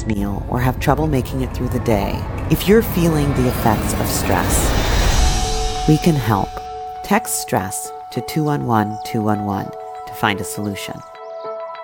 last meal or have trouble making it through the day, if you're feeling the effects of stress, we can help. Text STRESS to 211-211 to find a solution.